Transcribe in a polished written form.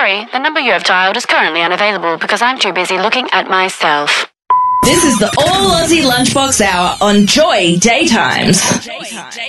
sorry, the number you have dialed is currently unavailable because I'm too busy looking at myself. This is the All Aussie Lunchbox Hour on Joy Daytimes.